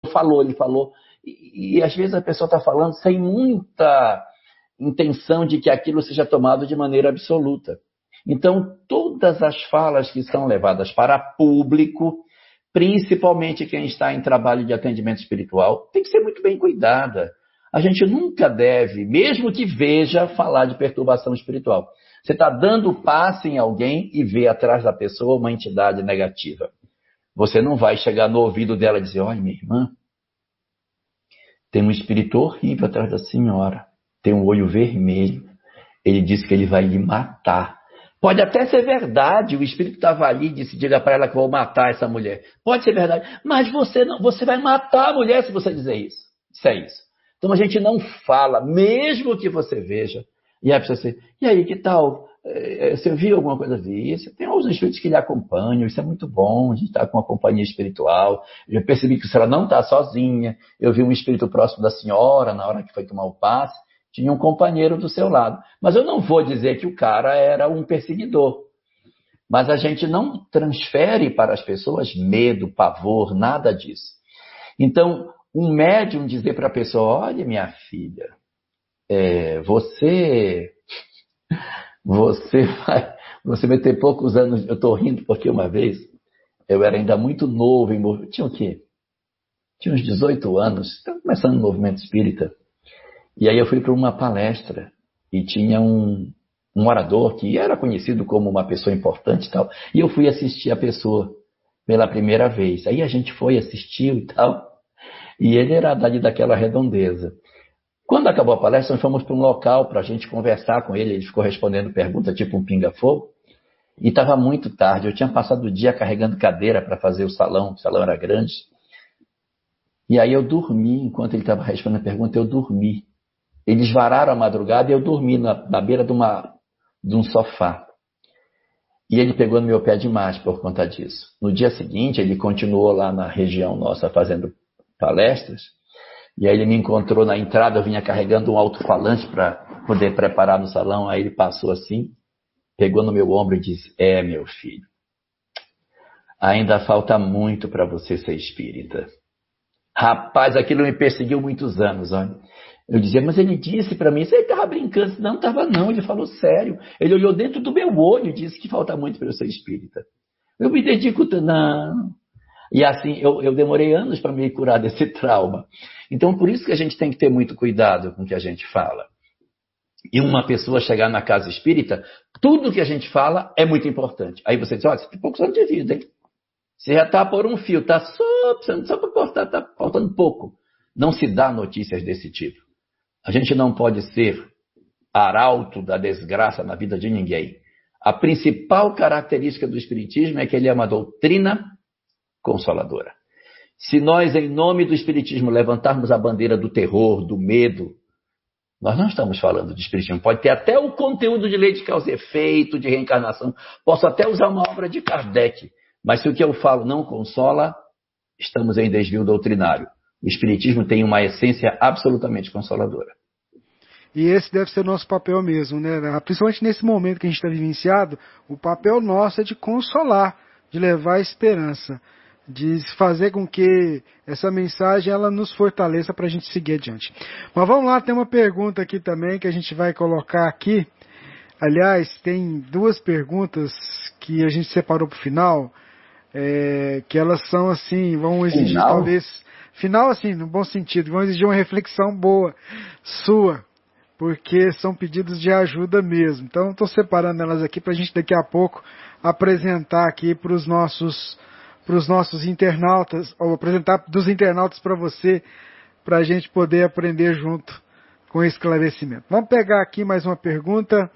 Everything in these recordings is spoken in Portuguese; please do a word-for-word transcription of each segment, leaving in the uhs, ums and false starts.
falou, ele falou. E, e às vezes a pessoa está falando sem muita intenção de que aquilo seja tomado de maneira absoluta. Então, todas as falas que são levadas para público, principalmente quem está em trabalho de atendimento espiritual, tem que ser muito bem cuidada. A gente nunca deve, mesmo que veja, falar de perturbação espiritual. Você está dando passe em alguém e vê atrás da pessoa uma entidade negativa. Você não vai chegar no ouvido dela e dizer, olha, minha irmã, tem um espírito horrível atrás da senhora, tem um olho vermelho, ele disse que ele vai lhe matar. Pode até ser verdade, o espírito estava ali e disse, diga para ela que eu vou matar essa mulher. Pode ser verdade, mas você, não, você vai matar a mulher se você dizer isso. Isso é isso. Então a gente não fala, mesmo que você veja, e aí a pessoa diz, e aí, que tal? Você viu alguma coisa? Vi. Você tem alguns espíritos que lhe acompanham, isso é muito bom, a gente está com uma companhia espiritual. Eu já percebi que a senhora não está sozinha. Eu vi um espírito próximo da senhora na hora que foi tomar o passe, tinha um companheiro do seu lado. Mas eu não vou dizer que o cara era um perseguidor. Mas a gente não transfere para as pessoas medo, pavor, nada disso. Então, um médium dizer para a pessoa, olha, minha filha, é, você, você vai, você vai ter poucos anos, eu estou rindo porque uma vez, eu era ainda muito novo, em, tinha o quê? Tinha uns dezoito anos, estava começando no movimento espírita, e aí eu fui para uma palestra, e tinha um, um orador que era conhecido como uma pessoa importante e tal, e eu fui assistir a pessoa pela primeira vez, aí a gente foi, assistiu e tal, e ele era dali daquela redondeza. Quando acabou a palestra, nós fomos para um local para a gente conversar com ele. Ele ficou respondendo perguntas, tipo um pinga-fogo. E estava muito tarde. Eu tinha passado o dia carregando cadeira para fazer o salão. O salão era grande. E aí eu dormi. Enquanto ele estava respondendo a pergunta, eu dormi. Eles vararam a madrugada e eu dormi na, na beira de, uma, de um sofá. E ele pegou no meu pé demais por conta disso. No dia seguinte, ele continuou lá na região nossa fazendo palestras. E aí ele me encontrou na entrada, eu vinha carregando um alto-falante para poder preparar no salão. Aí ele passou assim, pegou no meu ombro e disse, é, meu filho, ainda falta muito para você ser espírita. Rapaz, aquilo me perseguiu muitos anos. Olha. Eu dizia, mas ele disse para mim, você estava brincando? Não, estava não, ele falou sério. Ele olhou dentro do meu olho e disse que falta muito para eu ser espírita. Eu me dedico, não... E assim, eu, eu demorei anos para me curar desse trauma. Então, por isso que a gente tem que ter muito cuidado com o que a gente fala. E uma pessoa chegar na casa espírita, tudo que a gente fala é muito importante. Aí você diz, olha, você tem poucos anos de vida, hein? Você já está por um fio, está só, só para cortar, está faltando pouco. Não se dá notícias desse tipo. A gente não pode ser arauto da desgraça na vida de ninguém. A principal característica do espiritismo é que ele é uma doutrina consoladora. Se nós, em nome do espiritismo, levantarmos a bandeira do terror, do medo, nós não estamos falando de espiritismo. Pode ter até o conteúdo de lei de causa e efeito, de reencarnação. Posso até usar uma obra de Kardec. Mas se o que eu falo não consola, estamos em desvio doutrinário. O espiritismo tem uma essência absolutamente consoladora. E esse deve ser o nosso papel mesmo, né? Principalmente nesse momento que a gente está vivenciado, o papel nosso é de consolar, de levar esperança, de fazer com que essa mensagem ela nos fortaleça para a gente seguir adiante. Mas vamos lá, tem uma pergunta aqui também que a gente vai colocar aqui. Aliás, tem duas perguntas que a gente separou para o final, é, que elas são assim, vão exigir final? talvez... Final assim, no bom sentido, vão exigir uma reflexão boa, sua, porque são pedidos de ajuda mesmo. Então, estou separando elas aqui para a gente daqui a pouco apresentar aqui para os nossos... para os nossos internautas, ou apresentar dos internautas para você, para a gente poder aprender junto com esclarecimento. Vamos pegar aqui mais uma pergunta.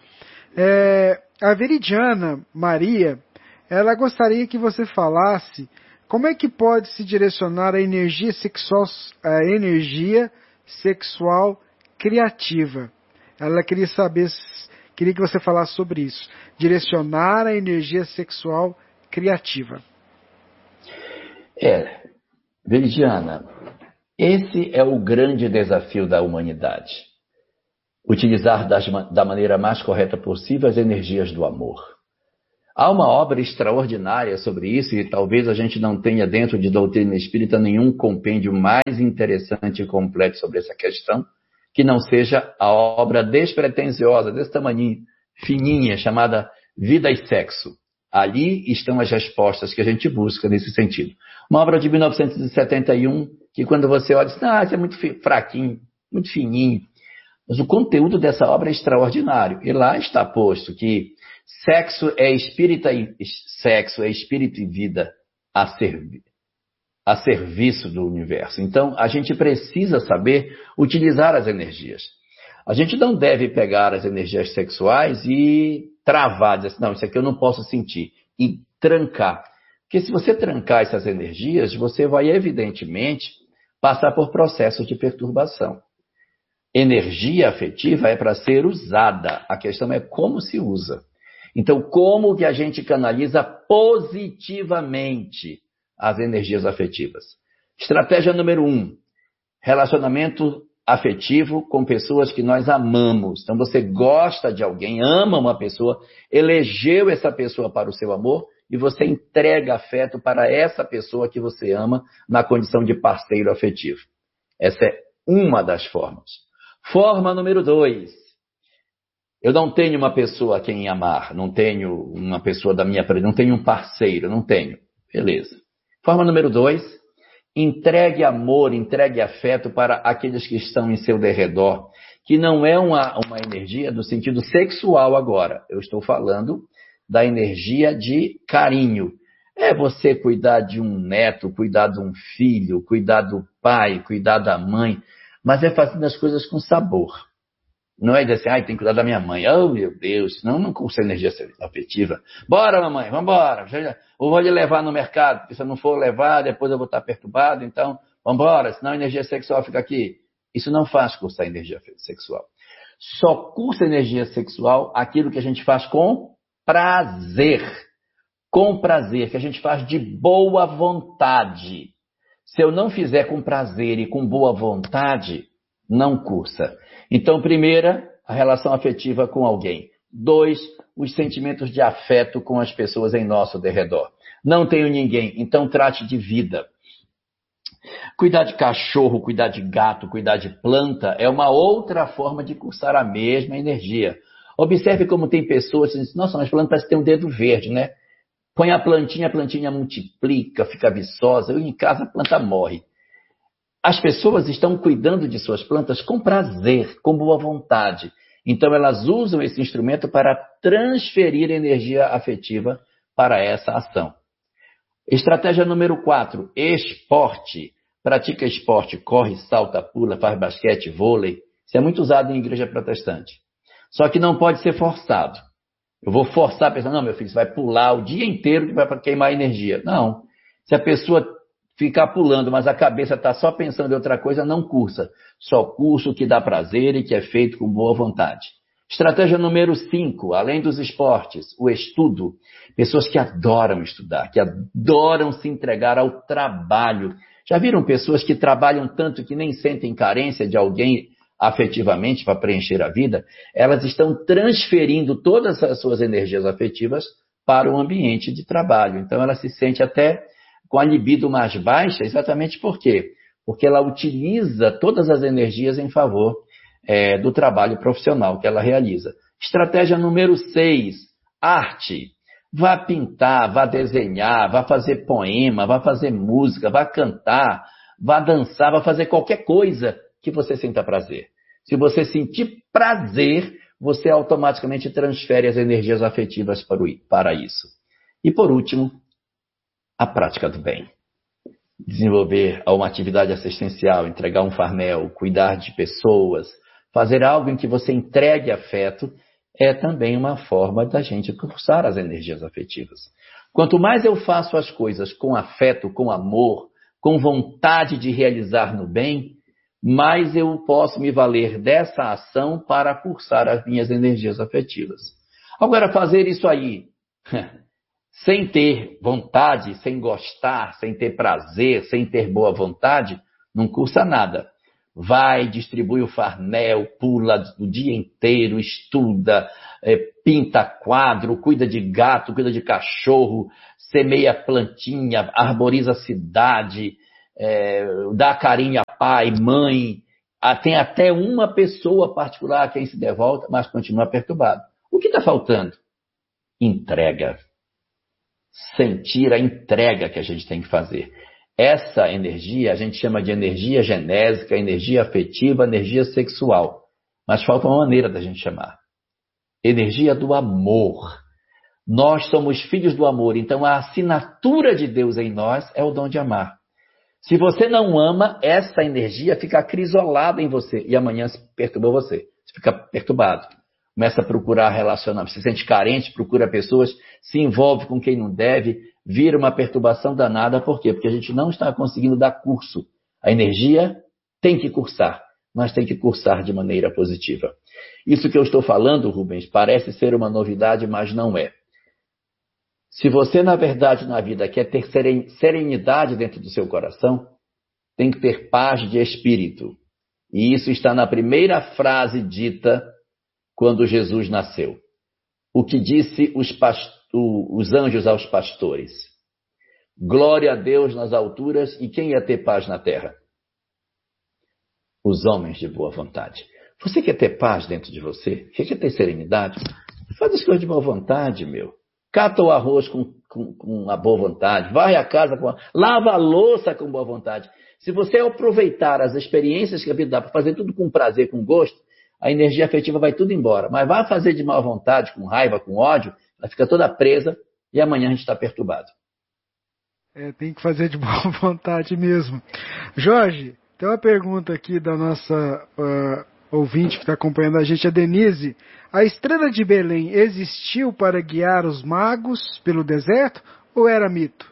É, a Veridiana Maria, ela gostaria que você falasse como é que pode se direcionar a energia sexual, a energia sexual criativa. Ela queria saber, queria que você falasse sobre isso. Direcionar a energia sexual criativa. É, Veridiana, esse é o grande desafio da humanidade. Utilizar das, da maneira mais correta possível as energias do amor. Há uma obra extraordinária sobre isso, e talvez a gente não tenha dentro de doutrina espírita nenhum compêndio mais interessante e completo sobre essa questão, que não seja a obra despretensiosa, desse tamanho, fininha, chamada Vida e Sexo. Ali estão as respostas que a gente busca nesse sentido. Uma obra de mil novecentos e setenta e um, que quando você olha, diz, ah, isso é muito fraquinho, muito fininho. Mas o conteúdo dessa obra é extraordinário. E lá está posto que sexo é espírito e, sexo é espírito e vida a, servi, a serviço do universo. Então, a gente precisa saber utilizar as energias. A gente não deve pegar as energias sexuais e travar, dizer assim, não, isso aqui eu não posso sentir, e trancar. Porque se você trancar essas energias, você vai, evidentemente, passar por processos de perturbação. Energia afetiva é para ser usada. A questão é como se usa. Então, como que a gente canaliza positivamente as energias afetivas? Estratégia número um, relacionamento afetivo com pessoas que nós amamos. Então, você gosta de alguém, ama uma pessoa, elegeu essa pessoa para o seu amor e você entrega afeto para essa pessoa que você ama na condição de parceiro afetivo. Essa é uma das formas. Forma número dois. Eu não tenho uma pessoa a quem amar, não tenho uma pessoa da minha não tenho um parceiro, não tenho. Beleza. Forma número dois, entregue amor, entregue afeto para aqueles que estão em seu derredor, que não é uma, uma energia do sentido sexual agora. Eu estou falando da energia de carinho. É você cuidar de um neto, cuidar de um filho, cuidar do pai, cuidar da mãe, mas é fazendo as coisas com sabor. Não é dizer assim, ai, tem que cuidar da minha mãe. Oh, meu Deus, não, não cursa energia afetiva. Bora, mamãe, vambora. Eu vou lhe levar no mercado, porque se eu não for levar, depois eu vou estar perturbado, então vambora, senão a energia sexual fica aqui. Isso não faz cursar energia sexual. Só cursa energia sexual aquilo que a gente faz com prazer. Com prazer, que a gente faz de boa vontade. Se eu não fizer com prazer e com boa vontade, não cursa. Então, primeira, a relação afetiva com alguém. Dois, os sentimentos de afeto com as pessoas em nosso derredor. Não tenho ninguém, então trate de vida. Cuidar de cachorro, cuidar de gato, cuidar de planta é uma outra forma de cursar a mesma energia. Observe como tem pessoas que dizem, nossa, mas planta parece que tem um dedo verde, né? Põe a plantinha, a plantinha multiplica, fica viçosa, e em casa a planta morre. As pessoas estão cuidando de suas plantas com prazer, com boa vontade. Então elas usam esse instrumento para transferir energia afetiva para essa ação. Estratégia número quatro, esporte. Pratica esporte, corre, salta, pula, faz basquete, vôlei. Isso é muito usado em igreja protestante. Só que não pode ser forçado. Eu vou forçar a pessoa, não, meu filho, você vai pular o dia inteiro que vai para queimar energia. Não. Se a pessoa ficar pulando, mas a cabeça está só pensando em outra coisa, não cursa. Só cursa o que dá prazer e que é feito com boa vontade. Estratégia número cinco, além dos esportes, o estudo. Pessoas que adoram estudar, que adoram se entregar ao trabalho. Já viram pessoas que trabalham tanto que nem sentem carência de alguém afetivamente para preencher a vida? Elas estão transferindo todas as suas energias afetivas para o ambiente de trabalho. Então ela se sente até com a libido mais baixa, exatamente por quê? Porque ela utiliza todas as energias em favor é, do trabalho profissional que ela realiza. Estratégia número seis, arte. Vá pintar, vá desenhar, vá fazer poema, vá fazer música, vá cantar, vá dançar, vá fazer qualquer coisa que você sinta prazer. Se você sentir prazer, você automaticamente transfere as energias afetivas para, o, para isso. E por último, a prática do bem. Desenvolver uma atividade assistencial, entregar um farmel, cuidar de pessoas, fazer algo em que você entregue afeto, é também uma forma da gente cursar as energias afetivas. Quanto mais eu faço as coisas com afeto, com amor, com vontade de realizar no bem, mais eu posso me valer dessa ação para cursar as minhas energias afetivas. Agora, fazer isso aí, sem ter vontade, sem gostar, sem ter prazer, sem ter boa vontade, não cursa nada. vai, distribui o farnel, pula o dia inteiro, estuda, é, pinta quadro, cuida de gato, cuida de cachorro, semeia plantinha, arboriza a cidade, é, dá carinho a pai, mãe, a, tem até uma pessoa particular a quem se devolta, mas continua perturbado. O que está faltando? Entrega. Sentir a entrega que a gente tem que fazer. Essa energia a gente chama de energia genésica, energia afetiva, energia sexual. Mas falta uma maneira da gente chamar. Energia do amor. Nós somos filhos do amor, então a assinatura de Deus em nós é o dom de amar. Se você não ama, essa energia fica acrisolada em você e amanhã se perturba você. Você fica perturbado. Começa a procurar relacionamento, se sente carente, procura pessoas, se envolve com quem não deve, vira uma perturbação danada. Por quê? Porque a gente não está conseguindo dar curso. A energia tem que cursar, mas tem que cursar de maneira positiva. Isso que eu estou falando, Rubens, parece ser uma novidade, mas não é. Se você, na verdade, na vida quer ter serenidade dentro do seu coração, tem que ter paz de espírito. E isso está na primeira frase dita quando Jesus nasceu. O que disse os, past... os anjos aos pastores? Glória a Deus nas alturas, e quem ia ter paz na terra? Os homens de boa vontade. Você quer ter paz dentro de você? Você quer ter serenidade? Faz as coisas de boa vontade, meu. Cata o arroz com, com, com a boa vontade, varre a casa com a... lava a louça com boa vontade. Se você aproveitar as experiências que a vida dá para fazer tudo com prazer, com gosto, a energia afetiva vai tudo embora. Mas vai fazer de má vontade, com raiva, com ódio, ela fica toda presa e amanhã a gente está perturbado. É, tem que fazer de boa vontade mesmo. Jorge, tem uma pergunta aqui da nossa uh, ouvinte que está acompanhando a gente, a Denise. A estrela de Belém existiu para guiar os magos pelo deserto ou era mito?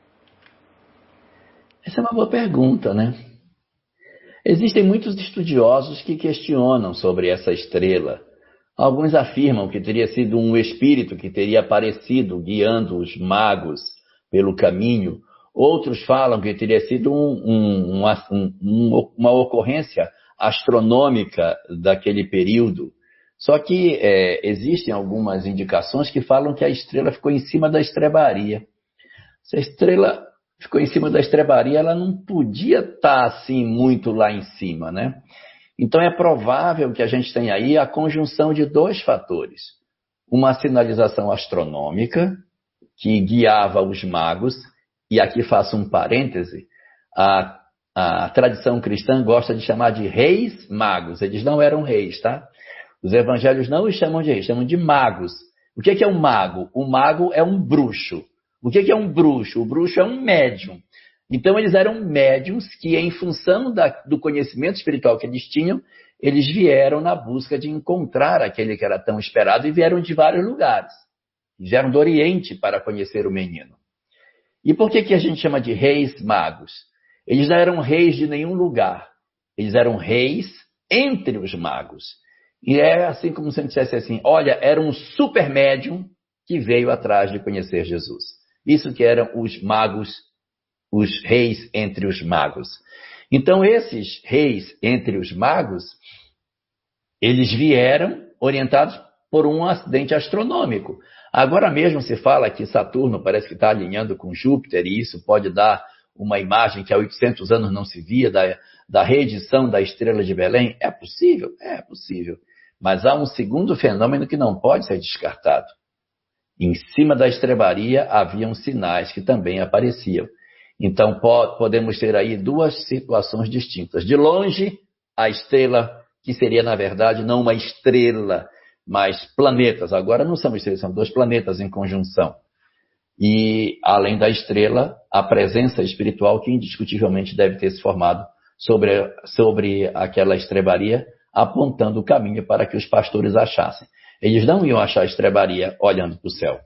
Essa é uma boa pergunta, né? Existem muitos estudiosos que questionam sobre essa estrela. Alguns afirmam que teria sido um espírito que teria aparecido guiando os magos pelo caminho. Outros falam que teria sido um, um, uma, um, uma ocorrência astronômica daquele período. Só que é, existem algumas indicações que falam que a estrela ficou em cima da estrebaria. Se a estrela ficou em cima da estrebaria, ela não podia estar assim muito lá em cima, né? Então é provável que a gente tenha aí a conjunção de dois fatores. Uma sinalização astronômica que guiava os magos, e aqui faço um parêntese, a, a tradição cristã gosta de chamar de reis magos. Eles não eram reis, tá? Os evangelhos não os chamam de reis, chamam de magos. O que é um mago? O mago é um bruxo. O que é um bruxo? O bruxo é um médium. Então, eles eram médiums que, em função da, do conhecimento espiritual que eles tinham, eles vieram na busca de encontrar aquele que era tão esperado e vieram de vários lugares. Vieram do Oriente para conhecer o menino. E por que, que a gente chama de reis magos? Eles não eram reis de nenhum lugar. Eles eram reis entre os magos. E é assim como se a gente dissesse assim, olha, era um super médium que veio atrás de conhecer Jesus. Isso que eram os magos, os reis entre os magos. Então, esses reis entre os magos, eles vieram orientados por um acidente astronômico. Agora mesmo se fala que Saturno parece que está alinhando com Júpiter, e isso pode dar uma imagem que há oitocentos anos não se via, da, da reedição da estrela de Belém. É possível? É possível. Mas há um segundo fenômeno que não pode ser descartado. Em cima da estrebaria haviam sinais que também apareciam. Então po- podemos ter aí duas situações distintas. De longe, a estrela, que seria na verdade não uma estrela, mas planetas. Agora não são estrelas, são dois planetas em conjunção. E além da estrela, a presença espiritual que indiscutivelmente deve ter se formado sobre, sobre aquela estrebaria, apontando o caminho para que os pastores achassem. Eles não iam achar a estrebaria olhando para o céu.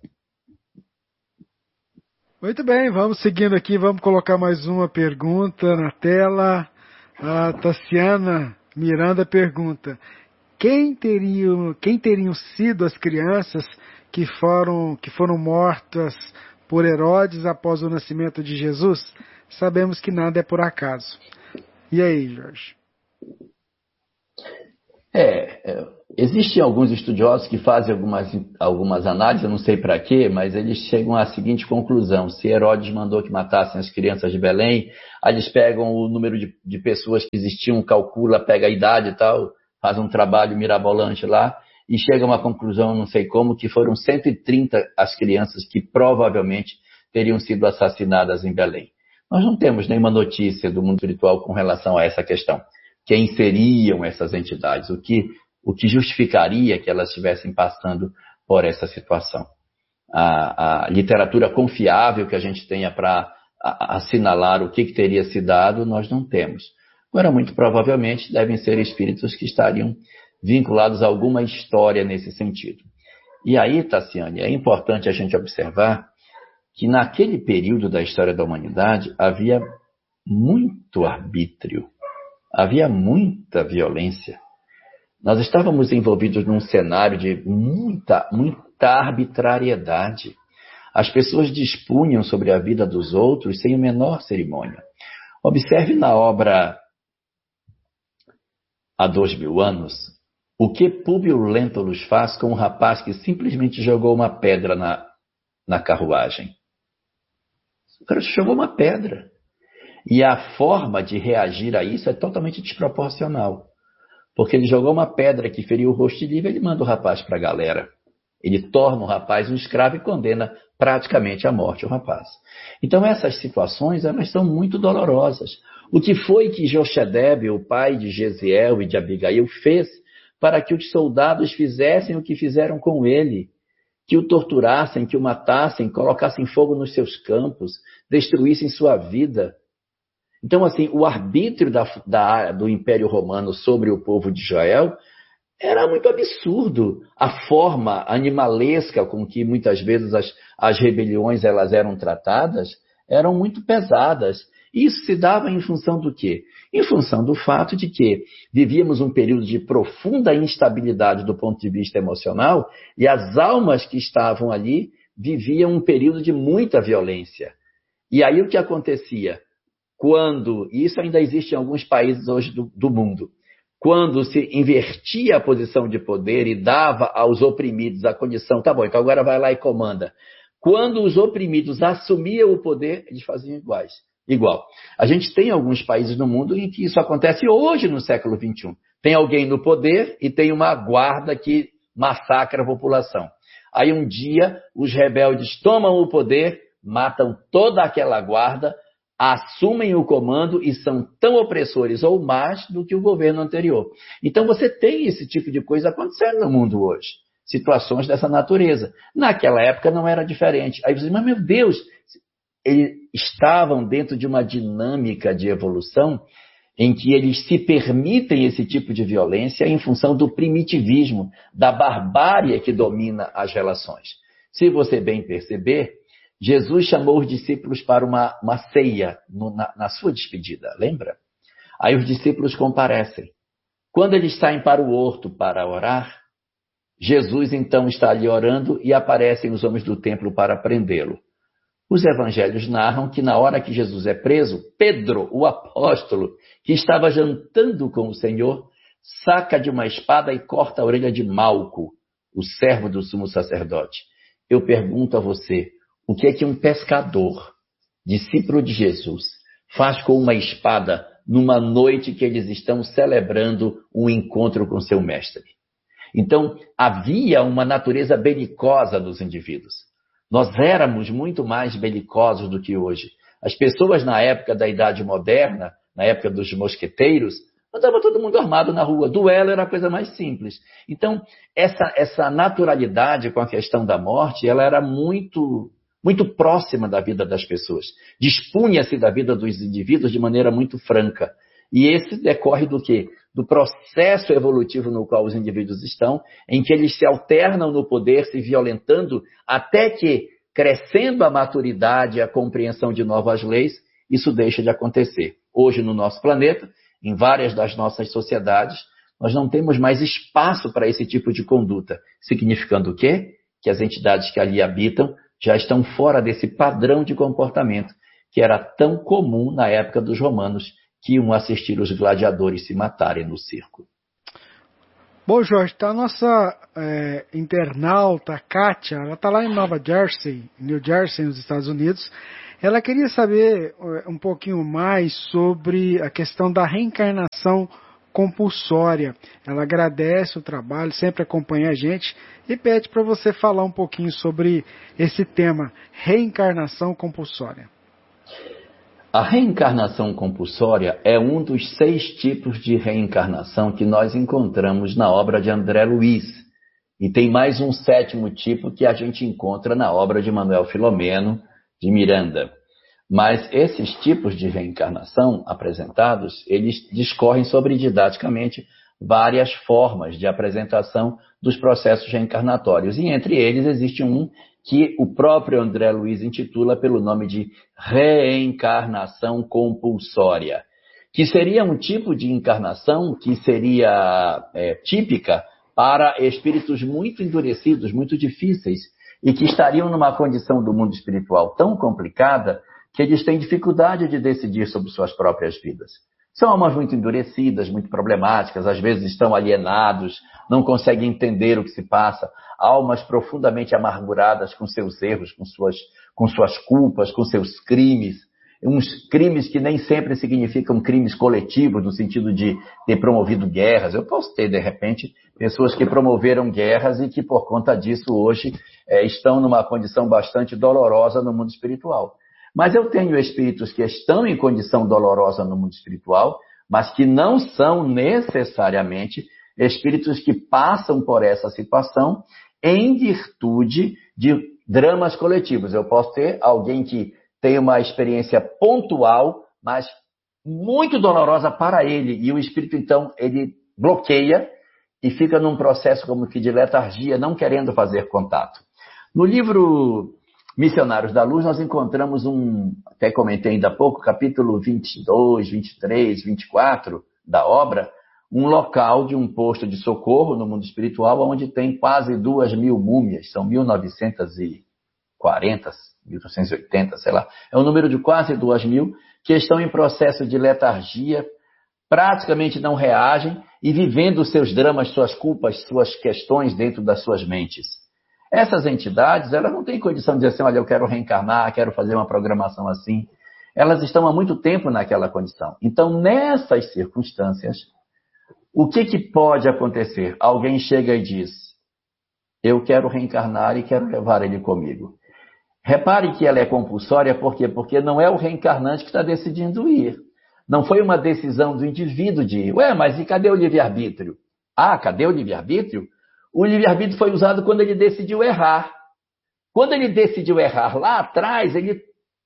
Muito bem, vamos seguindo aqui, vamos colocar mais uma pergunta na tela. A Tassiana Miranda pergunta: quem teriam, quem teriam sido as crianças que foram, que foram mortas por Herodes após o nascimento de Jesus? Sabemos que nada é por acaso. E aí, Jorge? É, é, existem alguns estudiosos que fazem algumas, algumas análises, eu não sei para quê, mas eles chegam à seguinte conclusão: se Herodes mandou que matassem as crianças de Belém, aí eles pegam o número de, de pessoas que existiam, calcula, pega a idade e tal, faz um trabalho mirabolante lá, e chega a uma conclusão, não sei como, que foram cento e trinta as crianças que provavelmente teriam sido assassinadas em Belém. Nós não temos nenhuma notícia do mundo espiritual com relação a essa questão. Quem seriam essas entidades? O que, o que justificaria que elas estivessem passando por essa situação? A, a literatura confiável que a gente tenha para assinalar o que, que teria se dado, nós não temos. Agora, muito provavelmente, devem ser espíritos que estariam vinculados a alguma história nesse sentido. E aí, Tassiane, é importante a gente observar que naquele período da história da humanidade havia muito arbítrio. Havia muita violência. Nós estávamos envolvidos num cenário de muita, muita arbitrariedade. As pessoas dispunham sobre a vida dos outros sem a menor cerimônia. Observe na obra Há Dois Mil Anos o que Públio Lentulus faz com um rapaz que simplesmente jogou uma pedra na, na carruagem. O cara jogou uma pedra. E a forma de reagir a isso é totalmente desproporcional. Porque ele jogou uma pedra que feriu o rosto de Lívia, ele manda o rapaz para a galera. Ele torna o rapaz um escravo e condena praticamente à morte o rapaz. Então essas situações, elas são muito dolorosas. O que foi que Jochedebe, o pai de Jesiel e de Abigail, fez para que os soldados fizessem o que fizeram com ele? Que o torturassem, que o matassem, colocassem fogo nos seus campos, destruíssem sua vida. Então, assim, o arbítrio da, da, do Império Romano sobre o povo de Israel era muito absurdo. A forma animalesca com que muitas vezes as, as rebeliões elas eram tratadas eram muito pesadas. Isso se dava em função do quê? Em função do fato de que vivíamos um período de profunda instabilidade do ponto de vista emocional e as almas que estavam ali viviam um período de muita violência. E aí o que acontecia? Quando, e isso ainda existe em alguns países hoje do, do mundo, quando se invertia a posição de poder e dava aos oprimidos a condição, tá bom, então agora vai lá e comanda. Quando os oprimidos assumiam o poder, eles faziam iguais, igual. A gente tem alguns países no mundo em que isso acontece hoje no século vinte e um. Tem alguém no poder e tem uma guarda que massacra a população. Aí um dia os rebeldes tomam o poder, matam toda aquela guarda, assumem o comando e são tão opressores ou mais do que o governo anterior. Então você tem esse tipo de coisa acontecendo no mundo hoje. Situações dessa natureza. Naquela época não era diferente. Aí você diz, mas meu Deus, eles estavam dentro de uma dinâmica de evolução em que eles se permitem esse tipo de violência em função do primitivismo, da barbárie que domina as relações. Se você bem perceber, Jesus chamou os discípulos para uma, uma ceia no, na, na sua despedida, lembra? Aí os discípulos comparecem. Quando eles saem para o horto para orar, Jesus então está ali orando e aparecem os homens do templo para prendê-lo. Os evangelhos narram que na hora que Jesus é preso, Pedro, o apóstolo, que estava jantando com o Senhor, saca de uma espada e corta a orelha de Malco, o servo do sumo sacerdote. Eu pergunto a você, o que é que um pescador, discípulo de Jesus, faz com uma espada numa noite que eles estão celebrando um encontro com seu mestre? Então, havia uma natureza belicosa dos indivíduos. Nós éramos muito mais belicosos do que hoje. As pessoas na época da Idade Moderna, na época dos mosqueteiros, andava todo mundo armado na rua. Duelo era a coisa mais simples. Então, essa, essa naturalidade com a questão da morte, ela era muito... muito próxima da vida das pessoas. Dispunha-se da vida dos indivíduos de maneira muito franca. E esse decorre do quê? Do processo evolutivo no qual os indivíduos estão, em que eles se alternam no poder, se violentando, até que, crescendo a maturidade e a compreensão de novas leis, isso deixa de acontecer. Hoje, no nosso planeta, em várias das nossas sociedades, nós não temos mais espaço para esse tipo de conduta. Significando o quê? Que as entidades que ali habitam já estão fora desse padrão de comportamento que era tão comum na época dos romanos que iam assistir os gladiadores se matarem no circo. Bom, Jorge, tá a nossa é, internauta, Kátia, ela está lá em Nova Jersey, New Jersey, nos Estados Unidos. Ela queria saber um pouquinho mais sobre a questão da reencarnação compulsória. Ela agradece o trabalho, sempre acompanha a gente e pede para você falar um pouquinho sobre esse tema, reencarnação compulsória. A reencarnação compulsória é um dos seis tipos de reencarnação que nós encontramos na obra de André Luiz. E tem mais um sétimo tipo que a gente encontra na obra de Manuel Filomeno de Miranda. Mas esses tipos de reencarnação apresentados, eles discorrem sobre didaticamente várias formas de apresentação dos processos reencarnatórios. E entre eles existe um que o próprio André Luiz intitula pelo nome de reencarnação compulsória, que seria um tipo de encarnação que seria é, típica para espíritos muito endurecidos, muito difíceis, e que estariam numa condição do mundo espiritual tão complicada que eles têm dificuldade de decidir sobre suas próprias vidas. São almas muito endurecidas, muito problemáticas, às vezes estão alienados, não conseguem entender o que se passa, almas profundamente amarguradas com seus erros, com suas, com suas culpas, com seus crimes, uns crimes que nem sempre significam crimes coletivos, no sentido de ter promovido guerras. Eu posso ter, de repente, pessoas que promoveram guerras e que, por conta disso, hoje é, estão numa condição bastante dolorosa no mundo espiritual. Mas eu tenho espíritos que estão em condição dolorosa no mundo espiritual, mas que não são necessariamente espíritos que passam por essa situação em virtude de dramas coletivos. Eu posso ter alguém que tem uma experiência pontual, mas muito dolorosa para ele, e o espírito, então, ele bloqueia e fica num processo como que de letargia, não querendo fazer contato. No livro Missionários da Luz, nós encontramos um, até comentei ainda há pouco, capítulo vinte e dois, vinte e três, vinte e quatro da obra, um local de um posto de socorro no mundo espiritual, onde tem quase duas mil múmias, são mil novecentos e quarenta, mil novecentos e oitenta, sei lá, é um número de quase duas mil, que estão em processo de letargia, praticamente não reagem e vivendo seus dramas, suas culpas, suas questões dentro das suas mentes. Essas entidades, elas não têm condição de dizer assim, olha, eu quero reencarnar, quero fazer uma programação assim. Elas estão há muito tempo naquela condição. Então, nessas circunstâncias, o que, que pode acontecer? Alguém chega e diz, eu quero reencarnar e quero levar ele comigo. Repare que ela é compulsória, por quê? Porque não é o reencarnante que está decidindo ir. Não foi uma decisão do indivíduo de ir. Ué, mas e cadê o livre-arbítrio? Ah, cadê o livre-arbítrio? O livre-arbítrio foi usado quando ele decidiu errar. Quando ele decidiu errar lá atrás, ele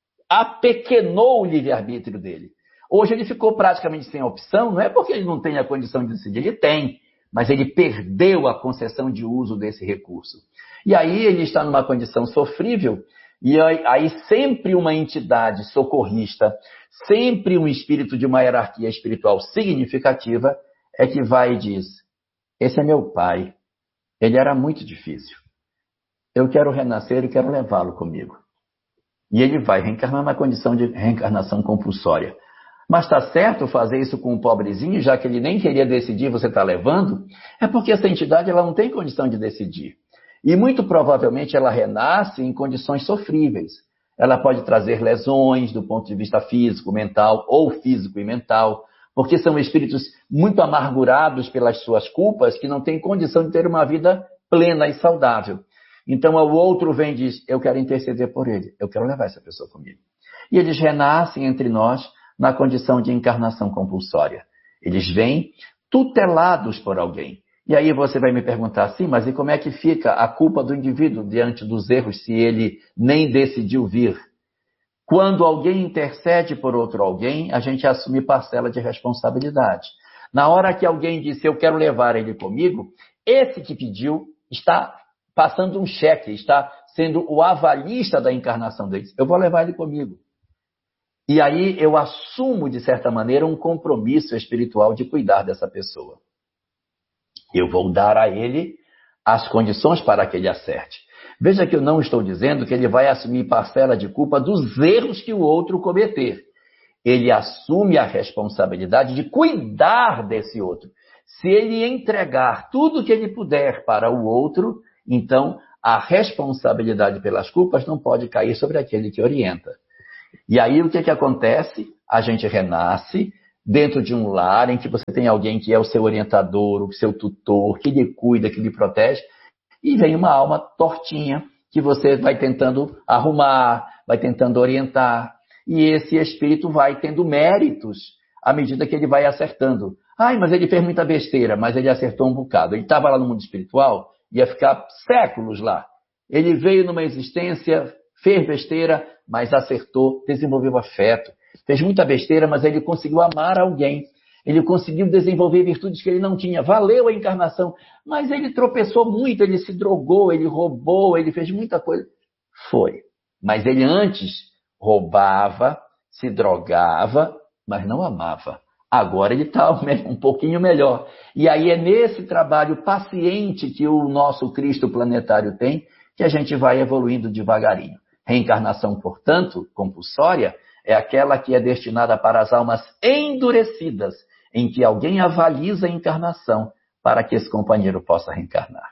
apequenou o livre-arbítrio dele. Hoje ele ficou praticamente sem opção, não é porque ele não tem a condição de decidir, ele tem, mas ele perdeu a concessão de uso desse recurso. E aí ele está numa condição sofrível, e aí sempre uma entidade socorrista, sempre um espírito de uma hierarquia espiritual significativa, é que vai e diz, esse é meu pai. Ele era muito difícil. Eu quero renascer e quero levá-lo comigo. E ele vai reencarnar na condição de reencarnação compulsória. Mas está certo fazer isso com um pobrezinho, já que ele nem queria decidir, você está levando? É porque essa entidade ela não tem condição de decidir. E muito provavelmente ela renasce em condições sofríveis. Ela pode trazer lesões do ponto de vista físico, mental, ou físico e mental, porque são espíritos muito amargurados pelas suas culpas, que não têm condição de ter uma vida plena e saudável. Então, o outro vem e diz, eu quero interceder por ele, eu quero levar essa pessoa comigo. E eles renascem entre nós na condição de encarnação compulsória. Eles vêm tutelados por alguém. E aí você vai me perguntar assim, mas e como é que fica a culpa do indivíduo diante dos erros se ele nem decidiu vir? Quando alguém intercede por outro alguém, a gente assume parcela de responsabilidade. Na hora que alguém disse, eu quero levar ele comigo, esse que pediu está passando um cheque, está sendo o avalista da encarnação dele. Eu vou levar ele comigo. E aí eu assumo, de certa maneira, um compromisso espiritual de cuidar dessa pessoa. Eu vou dar a ele as condições para que ele acerte. Veja que eu não estou dizendo que ele vai assumir parcela de culpa dos erros que o outro cometer. ele assume a responsabilidade de cuidar desse outro. Se ele entregar tudo que ele puder para o outro, então a responsabilidade pelas culpas não pode cair sobre aquele que orienta. E aí o que, que acontece? A gente renasce dentro de um lar em que você tem alguém que é o seu orientador, o seu tutor, que lhe cuida, que lhe protege, e vem uma alma tortinha que você vai tentando arrumar, vai tentando orientar, e esse espírito vai tendo méritos à medida que ele vai acertando. Ai, mas ele fez muita besteira, mas ele acertou um bocado. Ele estava lá no mundo espiritual, ia ficar séculos lá. Ele veio numa existência, fez besteira, mas acertou, desenvolveu afeto. Fez muita besteira, mas ele conseguiu amar alguém. Ele conseguiu desenvolver virtudes que ele não tinha. Valeu a encarnação, mas ele tropeçou muito, ele se drogou, ele roubou, ele fez muita coisa. Foi. Mas ele antes roubava, se drogava, mas não amava. Agora ele está um pouquinho melhor. E aí é nesse trabalho paciente que o nosso Cristo planetário tem, que a gente vai evoluindo devagarinho. Reencarnação, portanto, compulsória, é aquela que é destinada para as almas endurecidas, em que alguém avaliza a encarnação para que esse companheiro possa reencarnar.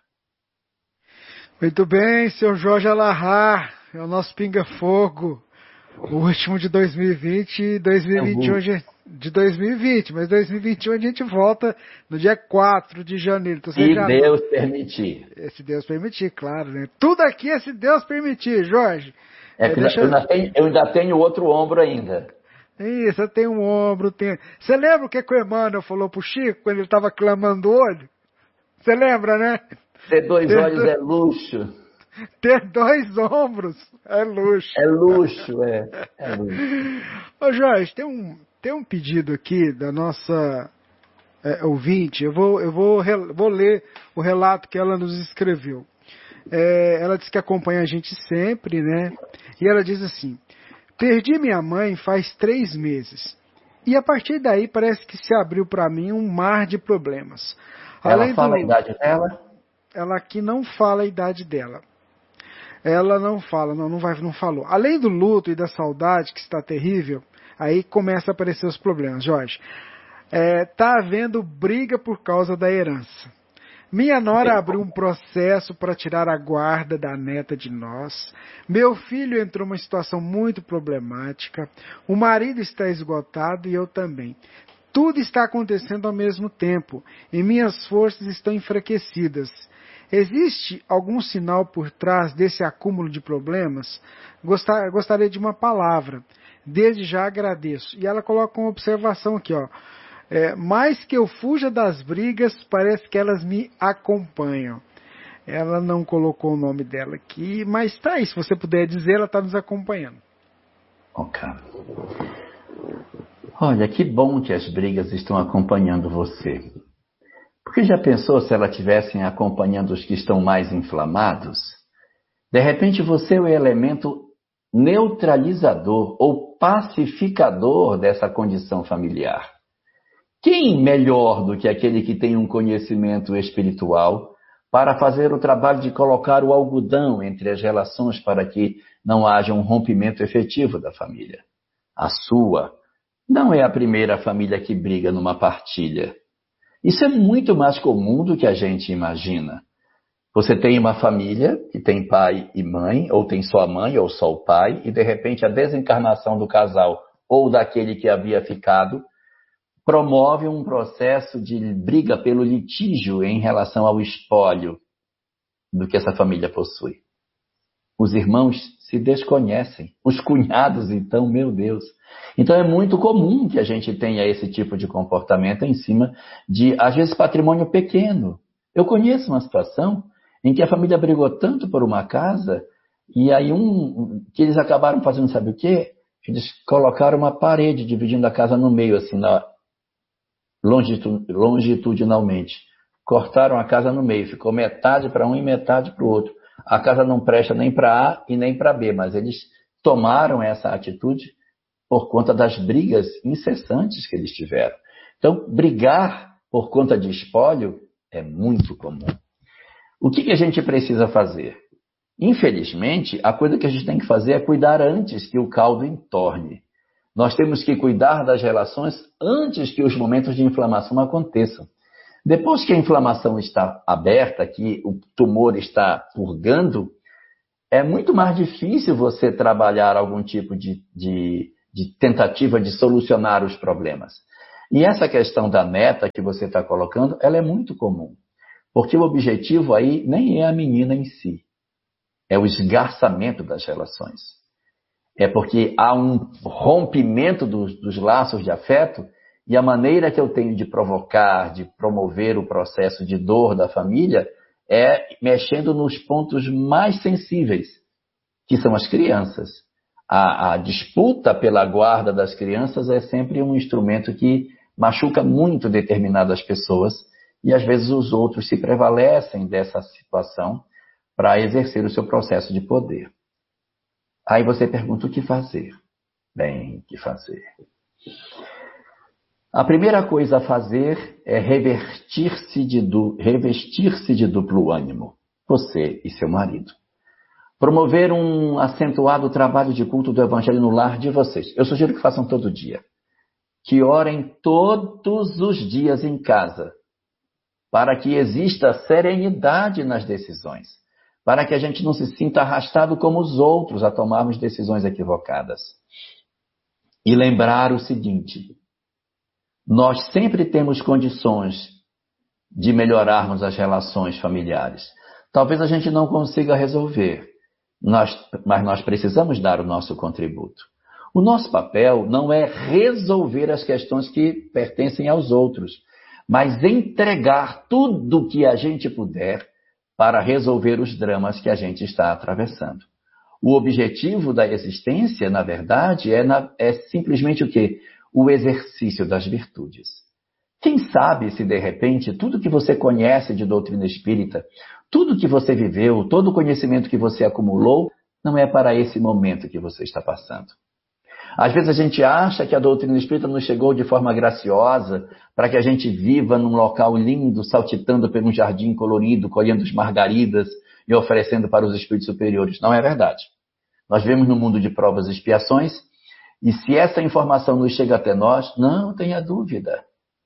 Muito bem, seu Jorge Alahar, é o nosso pinga-fogo, o último de dois mil e vinte e dois mil e vinte e um de dois mil e vinte, mas dois mil e vinte e um a gente volta no dia quatro de janeiro. Então, se já... Deus permitir. Se Deus permitir, claro, né? Tudo aqui é se Deus permitir, Jorge. É que deixa... eu, ainda tenho, eu ainda tenho outro ombro ainda. Isso, eu tenho um ombro, tenho... Você lembra o que, que o Emmanuel falou pro Chico quando ele estava clamando o olho? Você lembra, né? Ter dois Ter olhos do... é luxo. Ter dois ombros é luxo. É luxo, é. é luxo. Ô Jorge, tem um, tem um pedido aqui da nossa é, ouvinte. Eu, vou, eu vou, vou ler o relato que ela nos escreveu. É, ela diz que acompanha a gente sempre, né? E ela diz assim: perdi minha mãe faz três meses. E a partir daí parece que se abriu para mim um mar de problemas. Ela Além fala do... a idade dela? Ela aqui não fala a idade dela. Ela não fala, não, não, vai, não falou. Além do luto e da saudade, que está terrível, aí começa a aparecer os problemas, Jorge. É, tá havendo briga por causa da herança. Minha nora abriu um processo para tirar a guarda da neta de nós. Meu filho entrou numa situação muito problemática. O marido está esgotado e eu também. Tudo está acontecendo ao mesmo tempo e minhas forças estão enfraquecidas. Existe algum sinal por trás desse acúmulo de problemas? Gostar, gostaria de uma palavra. Desde já agradeço. E ela coloca uma observação aqui, ó. É, mais que eu fuja das brigas, parece que elas me acompanham. Ela não colocou o nome dela aqui, mas tá aí, se você puder dizer, ela está nos acompanhando. Ok. Olha, que bom que as brigas estão acompanhando você. Porque já pensou se elas estivessem acompanhando os que estão mais inflamados? De repente você é o elemento neutralizador ou pacificador dessa condição familiar. Quem melhor do que aquele que tem um conhecimento espiritual para fazer o trabalho de colocar o algodão entre as relações para que não haja um rompimento efetivo da família? A sua não é a primeira família que briga numa partilha. Isso é muito mais comum do que a gente imagina. Você tem uma família que tem pai e mãe, ou tem só a mãe ou só o pai, e de repente a desencarnação do casal ou daquele que havia ficado promove um processo de briga pelo litígio em relação ao espólio do que essa família possui. Os irmãos se desconhecem, os cunhados, então, meu Deus. Então é muito comum que a gente tenha esse tipo de comportamento em cima de, às vezes, patrimônio pequeno. Eu conheço uma situação em que a família brigou tanto por uma casa, e aí um, que eles acabaram fazendo, sabe o quê? Eles colocaram uma parede dividindo a casa no meio, assim, na, longitudinalmente. Cortaram a casa no meio, ficou metade para um e metade para o outro. A casa não presta nem para A e nem para B, mas eles tomaram essa atitude por conta das brigas incessantes que eles tiveram. Então, brigar por conta de espólio é muito comum. O que, que a gente precisa fazer? Infelizmente, a coisa que a gente tem que fazer é cuidar antes que o caldo entorne. Nós temos que cuidar das relações antes que os momentos de inflamação aconteçam. Depois que a inflamação está aberta, que o tumor está purgando, é muito mais difícil você trabalhar algum tipo de, de, de tentativa de solucionar os problemas. E essa questão da meta que você está colocando, ela é muito comum. Porque o objetivo aí nem é a menina em si. É o esgarçamento das relações. É porque há um rompimento dos, dos laços de afeto e a maneira que eu tenho de provocar, de promover o processo de dor da família é mexendo nos pontos mais sensíveis, que são as crianças. A, a disputa pela guarda das crianças é sempre um instrumento que machuca muito determinadas pessoas e às vezes os outros se prevalecem dessa situação para exercer o seu processo de poder. Aí você pergunta o que fazer. Bem, o que fazer? A primeira coisa a fazer é revestir-se de, du... revestir-se de duplo ânimo, você e seu marido. Promover um acentuado trabalho de culto do Evangelho no lar de vocês. Eu sugiro que façam todo dia. Que orem todos os dias em casa, para que exista serenidade nas decisões. Para que a gente não se sinta arrastado como os outros a tomarmos decisões equivocadas. E lembrar o seguinte, nós sempre temos condições de melhorarmos as relações familiares. Talvez a gente não consiga resolver, nós, mas nós precisamos dar o nosso contributo. O nosso papel não é resolver as questões que pertencem aos outros, mas entregar tudo o que a gente puder para resolver os dramas que a gente está atravessando. O objetivo da existência, na verdade, é, na, é simplesmente o quê? O exercício das virtudes. Quem sabe se, de repente, tudo que você conhece de doutrina espírita, tudo que você viveu, todo o conhecimento que você acumulou, não é para esse momento que você está passando. Às vezes a gente acha que a doutrina espírita nos chegou de forma graciosa para que a gente viva num local lindo, saltitando por um jardim colorido, colhendo as margaridas e oferecendo para os espíritos superiores. Não é verdade. Nós vivemos num mundo de provas e expiações e se essa informação nos chega até nós, não tenha dúvida.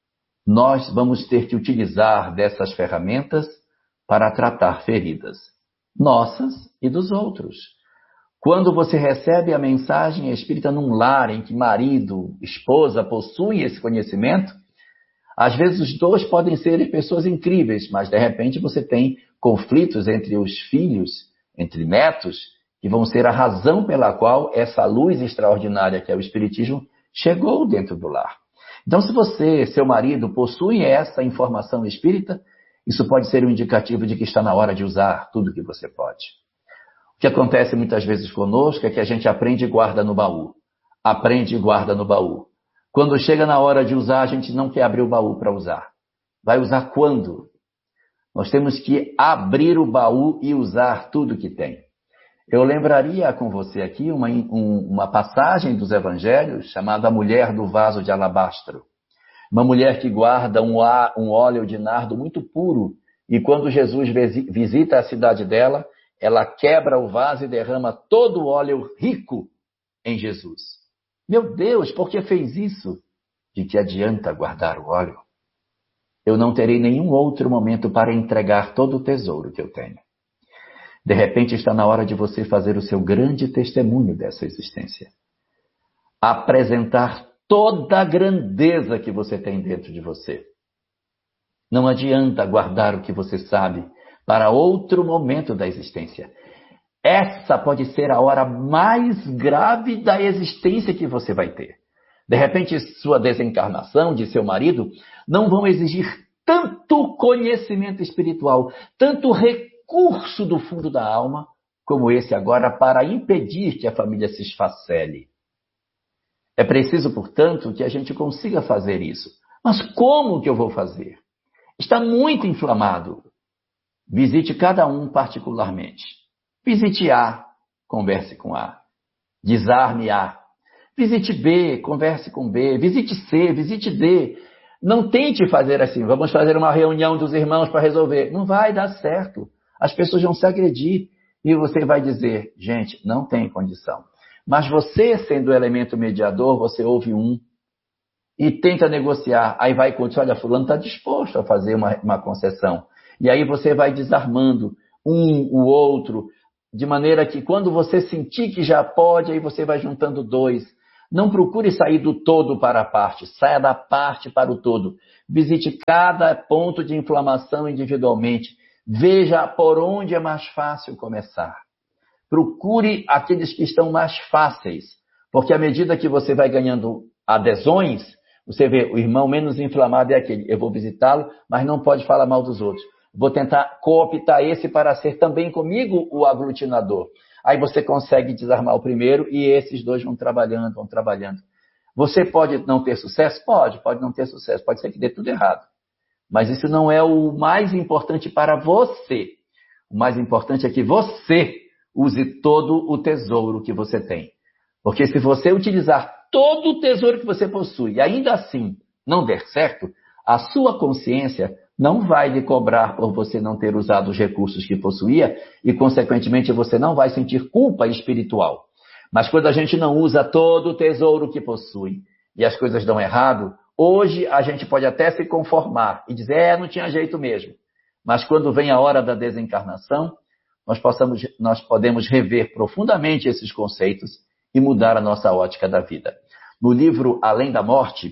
Nós vamos ter que utilizar dessas ferramentas para tratar feridas nossas e dos outros. Quando você recebe a mensagem espírita num lar em que marido, esposa possuem esse conhecimento, às vezes os dois podem ser pessoas incríveis, mas de repente você tem conflitos entre os filhos, entre netos, que vão ser a razão pela qual essa luz extraordinária que é o Espiritismo chegou dentro do lar. Então, se você, seu marido, possui essa informação espírita, isso pode ser um indicativo de que está na hora de usar tudo que você pode. O que acontece muitas vezes conosco é que a gente aprende e guarda no baú. Aprende e guarda no baú. Quando chega na hora de usar, a gente não quer abrir o baú para usar. Vai usar quando? Nós temos que abrir o baú e usar tudo que tem. Eu lembraria com você aqui uma, um, uma passagem dos evangelhos chamada A Mulher do Vaso de Alabastro. Uma mulher que guarda um, um óleo de nardo muito puro e quando Jesus visita a cidade dela, ela quebra o vaso e derrama todo o óleo rico em Jesus. Meu Deus, por que fez isso? De que adianta guardar o óleo? Eu não terei nenhum outro momento para entregar todo o tesouro que eu tenho. De repente está na hora de você fazer o seu grande testemunho dessa existência. Apresentar toda a grandeza que você tem dentro de você. Não adianta guardar o que você sabe para outro momento da existência. Essa pode ser a hora mais grave da existência que você vai ter. De repente, sua desencarnação de seu marido não vão exigir tanto conhecimento espiritual, tanto recurso do fundo da alma, como esse agora para impedir que a família se esfacele. É preciso, portanto, que a gente consiga fazer isso. Mas como que eu vou fazer? Está muito inflamado. Visite cada um particularmente. Visite A, converse com A. Desarme A. Visite B, converse com B. Visite C, visite D. Não tente fazer assim, vamos fazer uma reunião dos irmãos para resolver. Não vai dar certo. As pessoas vão se agredir e você vai dizer, gente, não tem condição. Mas você, sendo o elemento mediador, você ouve um e tenta negociar. Aí vai e diz, olha, fulano está disposto a fazer uma, uma concessão. E aí você vai desarmando um, o outro, de maneira que quando você sentir que já pode, aí você vai juntando dois. Não procure sair do todo para a parte, saia da parte para o todo. Visite cada ponto de inflamação individualmente. Veja por onde é mais fácil começar. Procure aqueles que estão mais fáceis, porque à medida que você vai ganhando adesões, você vê, o irmão menos inflamado é aquele, eu vou visitá-lo, mas não pode falar mal dos outros. Vou tentar cooptar esse para ser também comigo o aglutinador. Aí você consegue desarmar o primeiro e esses dois vão trabalhando, vão trabalhando. Você pode não ter sucesso? Pode, pode não ter sucesso. Pode ser que dê tudo errado. Mas isso não é o mais importante para você. O mais importante é que você use todo o tesouro que você tem. Porque se você utilizar todo o tesouro que você possui e ainda assim não der certo, a sua consciência não vai lhe cobrar por você não ter usado os recursos que possuía e, consequentemente, você não vai sentir culpa espiritual. Mas quando a gente não usa todo o tesouro que possui e as coisas dão errado, hoje a gente pode até se conformar e dizer, é, não tinha jeito mesmo. Mas quando vem a hora da desencarnação, nós, possamos, nós podemos rever profundamente esses conceitos e mudar a nossa ótica da vida. No livro Além da Morte,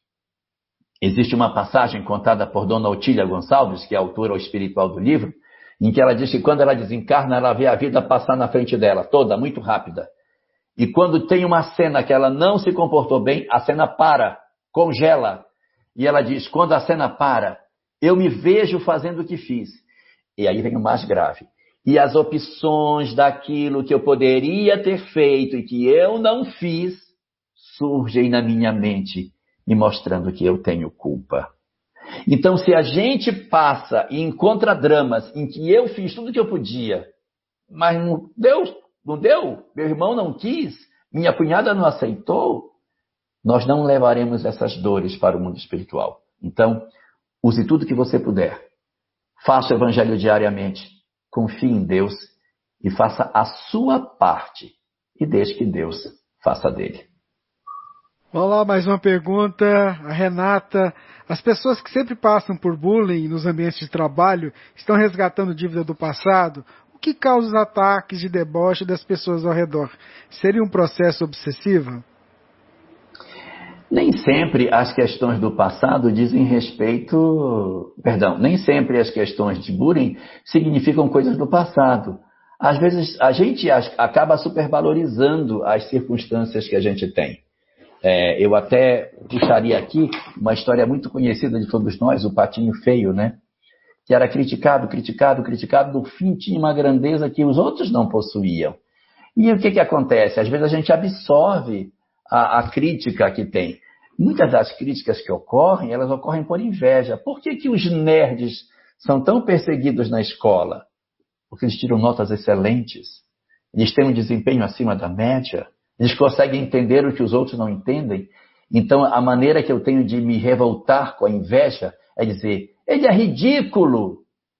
existe uma passagem contada por Dona Otília Gonçalves, que é a autora espiritual do livro, em que ela diz que quando ela desencarna, ela vê a vida passar na frente dela, toda, muito rápida. E quando tem uma cena que ela não se comportou bem, a cena para, congela. E ela diz, quando a cena para, eu me vejo fazendo o que fiz. E aí vem o mais grave. E as opções daquilo que eu poderia ter feito e que eu não fiz, surgem na minha mente, me mostrando que eu tenho culpa. Então, se a gente passa e encontra dramas em que eu fiz tudo o que eu podia, mas não deu, não deu, meu irmão não quis, minha cunhada não aceitou, nós não levaremos essas dores para o mundo espiritual. Então, use tudo que você puder. Faça o evangelho diariamente. Confie em Deus e faça a sua parte. E deixe que Deus faça dele. Vamos lá, mais uma pergunta. A Renata. As pessoas que sempre passam por bullying nos ambientes de trabalho estão resgatando dívida do passado? O que causa os ataques de deboche das pessoas ao redor? Seria um processo obsessivo? Nem sempre as questões do passado dizem respeito... Perdão, nem sempre as questões de bullying significam coisas do passado. Às vezes a gente acaba supervalorizando as circunstâncias que a gente tem. É, eu até puxaria aqui uma história muito conhecida de todos nós, o Patinho Feio, né? Que era criticado, criticado, criticado, no fim tinha uma grandeza que os outros não possuíam. E o que, que acontece? Às vezes a gente absorve a, a crítica que tem. Muitas das críticas que ocorrem, elas ocorrem por inveja. Por que, que os nerds são tão perseguidos na escola? Porque eles tiram notas excelentes, eles têm um desempenho acima da média, eles conseguem entender o que os outros não entendem. Então, a maneira que eu tenho de me revoltar com a inveja é dizer, ele é ridículo,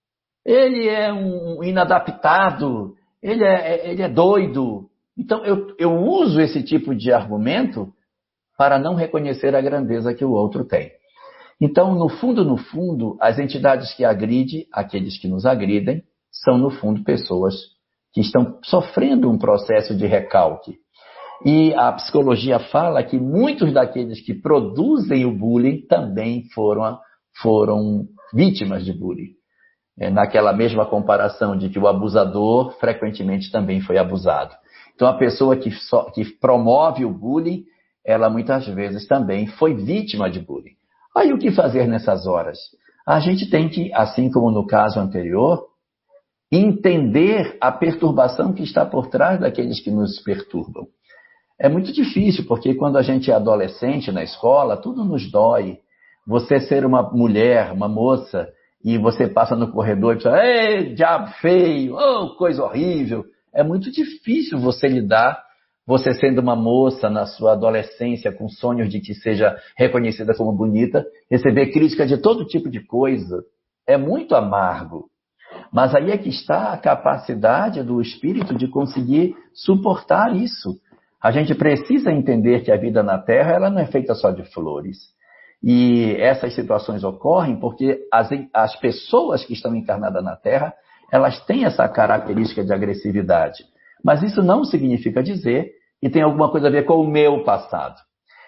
ele é um inadaptado, ele é, ele é doido. Então, eu, eu uso esse tipo de argumento para não reconhecer a grandeza que o outro tem. Então, no fundo, no fundo, as entidades que agridem, aqueles que nos agridem, são, no fundo, pessoas que estão sofrendo um processo de recalque. E a psicologia fala que muitos daqueles que produzem o bullying também foram, foram vítimas de bullying. É, naquela mesma comparação de que o abusador frequentemente também foi abusado. Então, a pessoa que, só, que promove o bullying, ela muitas vezes também foi vítima de bullying. Aí o que fazer nessas horas? A gente tem que, assim como no caso anterior, entender a perturbação que está por trás daqueles que nos perturbam. É muito difícil, porque quando a gente é adolescente na escola, tudo nos dói. Você ser uma mulher, uma moça, e você passa no corredor e diz, ei, diabo feio, oh, coisa horrível. É muito difícil você lidar, você sendo uma moça na sua adolescência, com sonhos de que seja reconhecida como bonita, receber crítica de todo tipo de coisa. É muito amargo. Mas aí é que está a capacidade do espírito de conseguir suportar isso. A gente precisa entender que a vida na Terra ela não é feita só de flores. E essas situações ocorrem porque as, as pessoas que estão encarnadas na Terra, elas têm essa característica de agressividade. Mas isso não significa dizer que tem alguma coisa a ver com o meu passado.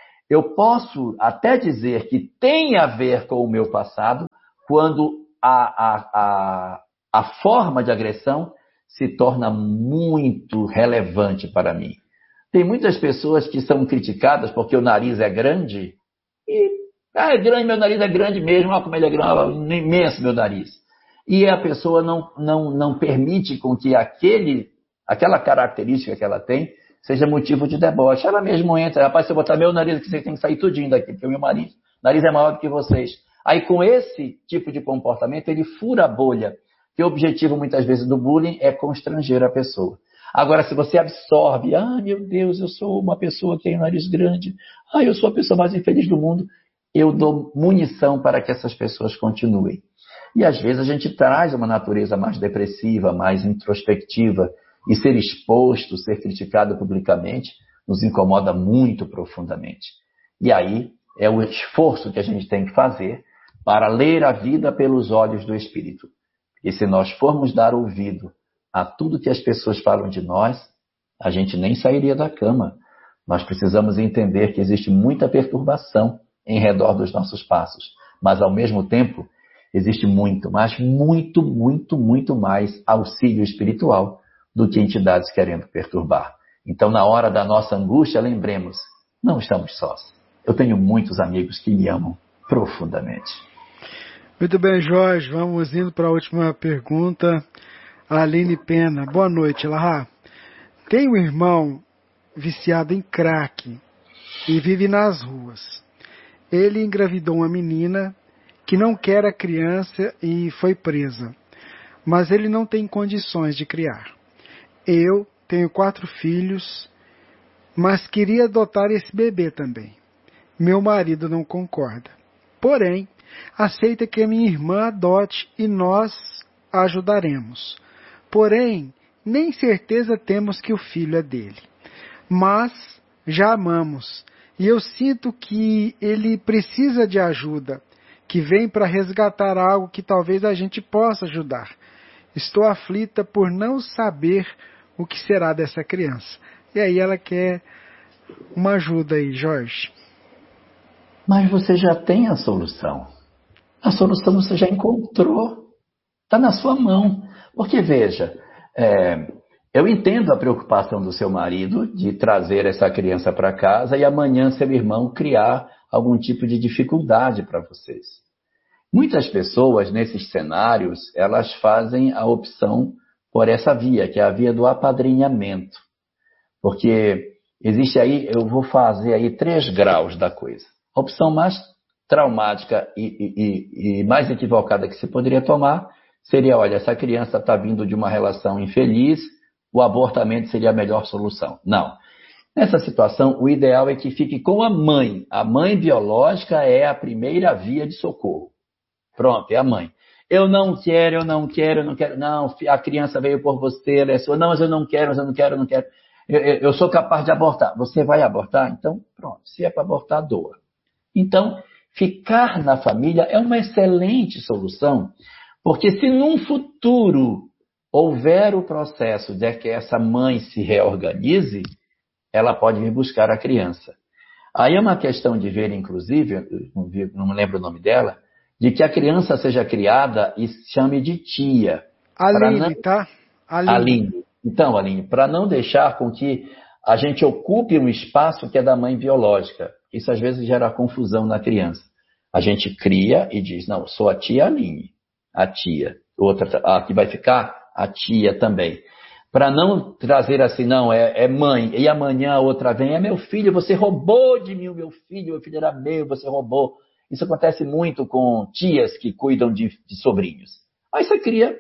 Eu posso até dizer que tem a ver com o meu passado quando a, a, a, a forma de agressão se torna muito relevante para mim. Tem muitas pessoas que são criticadas porque o nariz é grande e, ah, é grande, meu nariz é grande mesmo, olha como ele é grande, imenso meu nariz. E a pessoa não, não, não permite com que aquele, aquela característica que ela tem seja motivo de deboche. Ela mesmo entra, rapaz, se eu botar meu nariz aqui, você tem que sair tudinho daqui, porque o meu nariz, nariz é maior do que vocês. Aí com esse tipo de comportamento, ele fura a bolha, que o objetivo muitas vezes do bullying é constranger a pessoa. Agora, se você absorve, ah, meu Deus, eu sou uma pessoa que tem um nariz grande, ah, eu sou a pessoa mais infeliz do mundo, eu dou munição para que essas pessoas continuem. E às vezes a gente traz uma natureza mais depressiva, mais introspectiva, e ser exposto, ser criticado publicamente, nos incomoda muito profundamente. E aí é o esforço que a gente tem que fazer para ler a vida pelos olhos do Espírito. E se nós formos dar ouvido a tudo que as pessoas falam de nós, a gente nem sairia da cama. Nós precisamos entender que existe muita perturbação em redor dos nossos passos. Mas, ao mesmo tempo, existe muito, mas muito, muito, muito mais auxílio espiritual do que entidades querendo perturbar. Então, na hora da nossa angústia, lembremos, não estamos sós. Eu tenho muitos amigos que me amam profundamente. Muito bem, Jorge. Vamos indo para a última pergunta. A Aline Pena. Boa noite, Elahá. Tem um irmão viciado em crack e vive nas ruas. Ele engravidou uma menina que não quer a criança e foi presa. Mas ele não tem condições de criar. Eu tenho quatro filhos, mas queria adotar esse bebê também. Meu marido não concorda. Porém, aceita que a minha irmã adote e nós a ajudaremos. Porém, nem certeza temos que o filho é dele. Mas já amamos. E eu sinto que ele precisa de ajuda, que vem para resgatar algo que talvez a gente possa ajudar. Estou aflita por não saber o que será dessa criança. E aí ela quer uma ajuda aí, Jorge. Mas você já tem a solução. A solução você já encontrou. Está na sua mão. Porque, veja, é, eu entendo a preocupação do seu marido de trazer essa criança para casa e amanhã seu irmão criar algum tipo de dificuldade para vocês. Muitas pessoas, nesses cenários, elas fazem a opção por essa via, que é a via do apadrinhamento. Porque existe aí, eu vou fazer aí três graus da coisa. A opção mais traumática e, e, e mais equivocada que se poderia tomar seria, olha, essa criança está vindo de uma relação infeliz, o abortamento seria a melhor solução. Não. Nessa situação, o ideal é que fique com a mãe. A mãe biológica é a primeira via de socorro. Pronto, é a mãe. Eu não quero, eu não quero, eu não quero. Não, a criança veio por você, ela é sua. Não, mas eu não quero, mas eu não quero, eu não quero. Eu, eu, eu sou capaz de abortar. Você vai abortar? Então, pronto. Se é para abortar, doa. Então, ficar na família é uma excelente solução, porque se num futuro houver o processo de que essa mãe se reorganize, ela pode vir buscar a criança. Aí é uma questão de ver, inclusive, não, vi, não me lembro o nome dela, de que a criança seja criada e se chame de tia. Aline, não... tá? Aline. Aline. Então, Aline, para não deixar com que a gente ocupe um espaço que é da mãe biológica. Isso às vezes gera confusão na criança. A gente cria e diz, não, sou a tia Aline, a tia. Outra, a que vai ficar, a tia também. Para não trazer assim, não, é, é mãe, e amanhã a outra vem, é meu filho, você roubou de mim o meu filho, meu filho era meu, você roubou. Isso acontece muito com tias que cuidam de, de sobrinhos. Aí você cria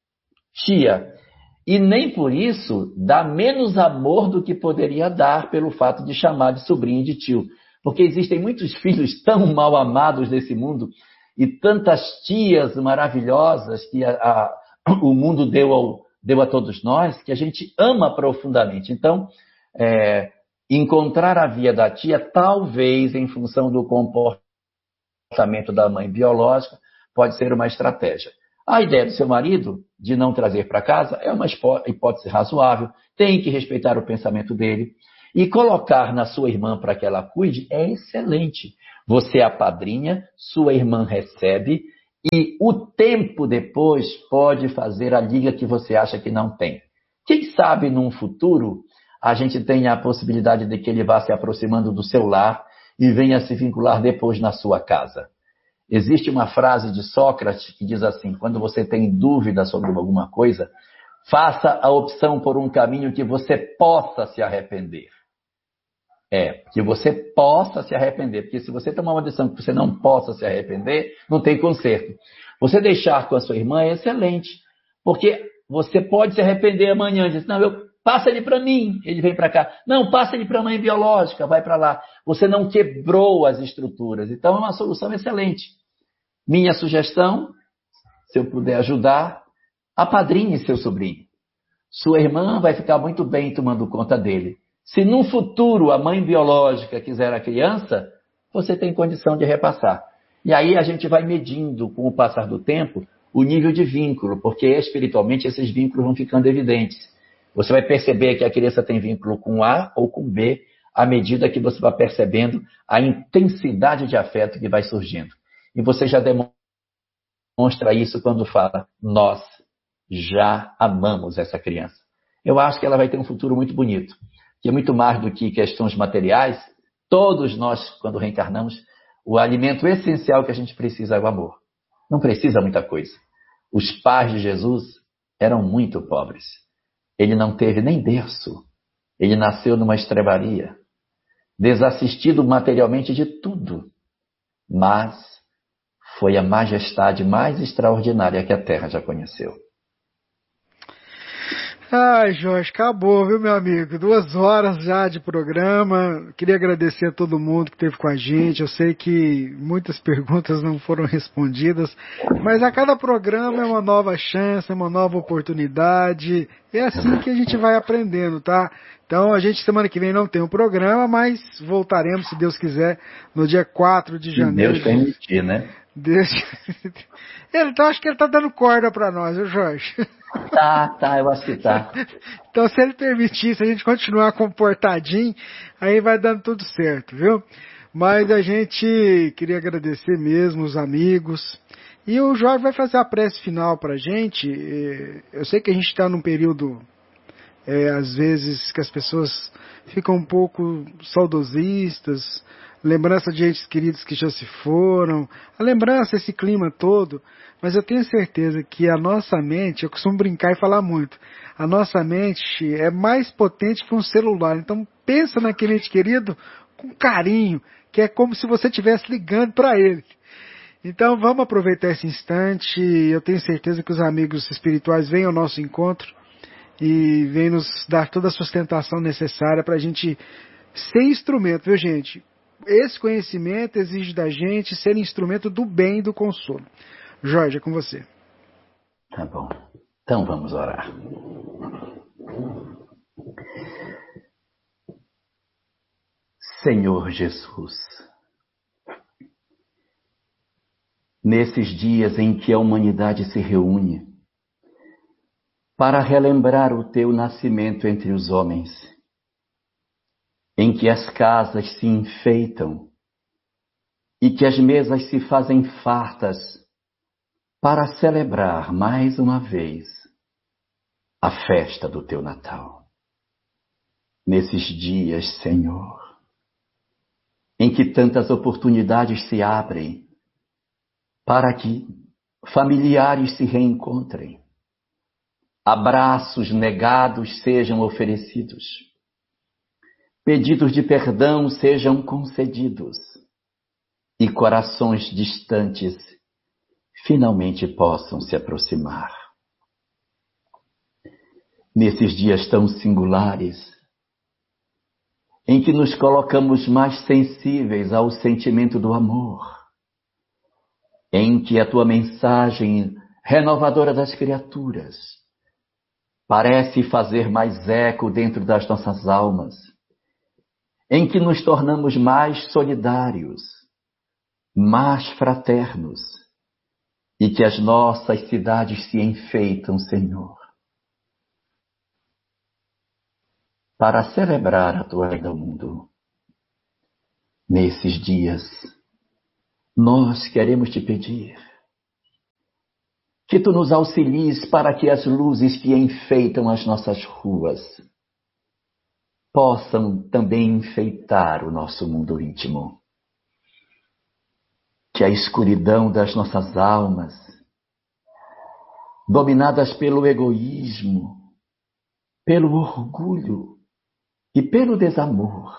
tia. E nem por isso dá menos amor do que poderia dar pelo fato de chamar de sobrinho e de tio. Porque existem muitos filhos tão mal amados nesse mundo e tantas tias maravilhosas que a, a, o mundo deu, ao, deu a todos nós, que a gente ama profundamente. Então, é, encontrar a via da tia, talvez em função do comportamento da mãe biológica, pode ser uma estratégia. A ideia do seu marido de não trazer para casa é uma hipótese razoável, tem que respeitar o pensamento dele. E colocar na sua irmã para que ela cuide é excelente. Você é a padrinha, sua irmã recebe e o tempo depois pode fazer a liga que você acha que não tem. Quem sabe num futuro a gente tenha a possibilidade de que ele vá se aproximando do seu lar e venha se vincular depois na sua casa. Existe uma frase de Sócrates que diz assim: quando você tem dúvida sobre alguma coisa, faça a opção por um caminho que você possa se arrepender. É, que você possa se arrepender, porque se você tomar uma decisão que você não possa se arrepender, não tem conserto. Você deixar com a sua irmã é excelente, porque você pode se arrepender amanhã, diz, não, eu, passa ele para mim, ele vem para cá. Não, passa ele para a mãe biológica, vai para lá. Você não quebrou as estruturas, então é uma solução excelente. Minha sugestão, se eu puder ajudar, apadrinhe seu sobrinho. Sua irmã vai ficar muito bem tomando conta dele. Se no futuro a mãe biológica quiser a criança, você tem condição de repassar. E aí a gente vai medindo, com o passar do tempo, o nível de vínculo, porque espiritualmente esses vínculos vão ficando evidentes. Você vai perceber que a criança tem vínculo com A ou com B, à medida que você vai percebendo a intensidade de afeto que vai surgindo. E você já demonstra isso quando fala, nós já amamos essa criança. Eu acho que ela vai ter um futuro muito bonito. Que é muito mais do que questões materiais, todos nós, quando reencarnamos, o alimento essencial que a gente precisa é o amor. Não precisa muita coisa. Os pais de Jesus eram muito pobres. Ele não teve nem berço. Ele nasceu numa estrebaria, desassistido materialmente de tudo. Mas foi a majestade mais extraordinária que a Terra já conheceu. Ai, Jorge, acabou, viu, meu amigo? Duas horas já de programa. Queria agradecer a todo mundo que esteve com a gente. Eu sei que muitas perguntas não foram respondidas, mas a cada programa é uma nova chance, é uma nova oportunidade. É assim que a gente vai aprendendo, tá? Então, a gente semana que vem não tem um programa, mas voltaremos, se Deus quiser, no dia quatro de janeiro. Deus permitir, né? Deus... Ele, então, acho que ele está dando corda para nós, viu, Jorge? Tá, tá, eu acho que tá. Então, se ele permitir, se a gente continuar comportadinho, aí vai dando tudo certo, viu? Mas a gente queria agradecer mesmo os amigos. E o Jorge vai fazer a prece final pra gente. Eu sei que a gente está num período, é, às vezes, que as pessoas ficam um pouco saudosistas, lembrança de entes queridos que já se foram, a lembrança, esse clima todo, mas eu tenho certeza que a nossa mente, eu costumo brincar e falar muito, a nossa mente é mais potente que um celular, então pensa naquele ente querido com carinho, que é como se você estivesse ligando para ele. Então vamos aproveitar esse instante, eu tenho certeza que os amigos espirituais vêm ao nosso encontro e vêm nos dar toda a sustentação necessária para a gente ser instrumento, viu, gente? Esse conhecimento exige da gente ser instrumento do bem e do consolo. Jorge, é com você. Tá bom. Então vamos orar. Senhor Jesus, nesses dias em que a humanidade se reúne para relembrar o teu nascimento entre os homens, em que as casas se enfeitam e que as mesas se fazem fartas para celebrar mais uma vez a festa do teu Natal. Nesses dias, Senhor, em que tantas oportunidades se abrem para que familiares se reencontrem, abraços negados sejam oferecidos, pedidos de perdão sejam concedidos e corações distantes finalmente possam se aproximar. Nesses dias tão singulares, em que nos colocamos mais sensíveis ao sentimento do amor, em que a tua mensagem renovadora das criaturas parece fazer mais eco dentro das nossas almas, em que nos tornamos mais solidários, mais fraternos, e que as nossas cidades se enfeitam, Senhor, para celebrar a tua vida ao mundo. Nesses dias, nós queremos te pedir que tu nos auxilies para que as luzes que enfeitam as nossas ruas possam também enfeitar o nosso mundo íntimo. Que a escuridão das nossas almas, dominadas pelo egoísmo, pelo orgulho e pelo desamor,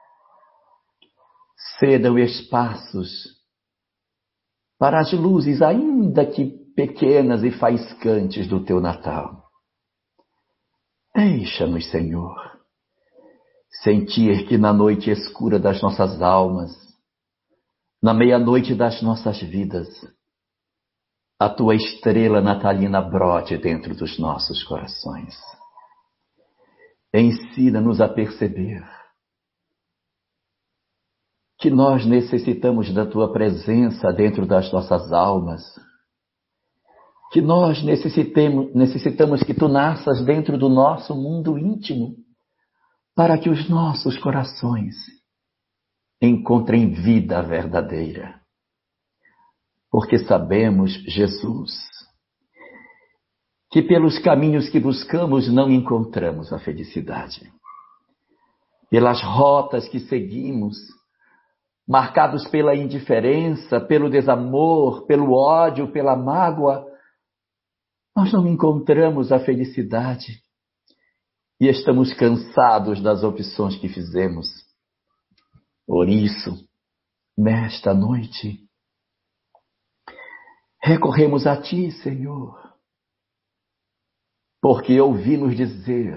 cedam espaços para as luzes, ainda que pequenas e faiscantes, do teu Natal. Deixa-nos, Senhor, sentir que na noite escura das nossas almas, na meia-noite das nossas vidas, a tua estrela natalina brote dentro dos nossos corações. Ensina-nos a perceber que nós necessitamos da tua presença dentro das nossas almas, que nós necessitamos, necessitamos que tu nasças dentro do nosso mundo íntimo, para que os nossos corações encontrem vida verdadeira. Porque sabemos, Jesus, que pelos caminhos que buscamos não encontramos a felicidade. Pelas rotas que seguimos, marcados pela indiferença, pelo desamor, pelo ódio, pela mágoa, nós não encontramos a felicidade e estamos cansados das opções que fizemos. Por isso, nesta noite, recorremos a ti, Senhor, porque ouvimos dizer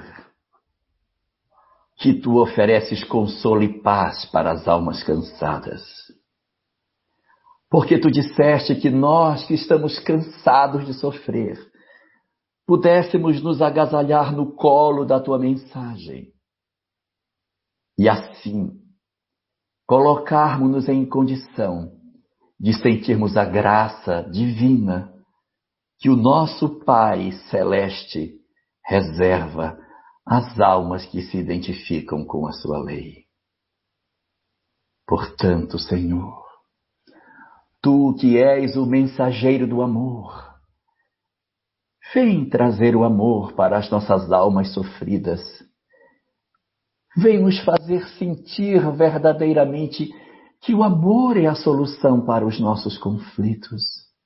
que tu ofereces consolo e paz para as almas cansadas. Porque tu disseste que nós que estamos cansados de sofrer, pudéssemos nos agasalhar no colo da tua mensagem. E assim, colocarmos-nos em condição de sentirmos a graça divina que o nosso Pai Celeste reserva às almas que se identificam com a sua lei. Portanto, Senhor, tu que és o mensageiro do amor, vem trazer o amor para as nossas almas sofridas. Vem nos fazer sentir verdadeiramente que o amor é a solução para os nossos conflitos.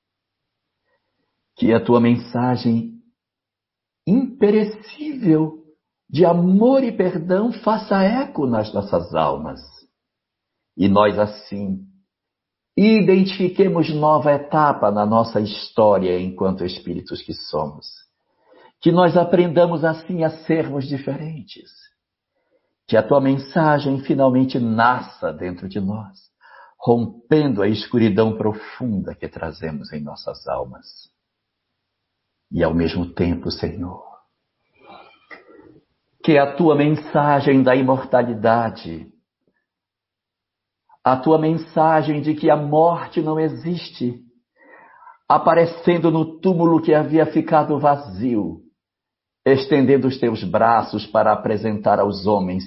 Que a tua mensagem imperecível de amor e perdão faça eco nas nossas almas. E nós, assim, identifiquemos nova etapa na nossa história enquanto espíritos que somos. Que nós aprendamos assim a sermos diferentes. Que a tua mensagem finalmente nasça dentro de nós, rompendo a escuridão profunda que trazemos em nossas almas. E ao mesmo tempo, Senhor, que a tua mensagem da imortalidade, a tua mensagem de que a morte não existe, aparecendo no túmulo que havia ficado vazio, estendendo os teus braços para apresentar aos homens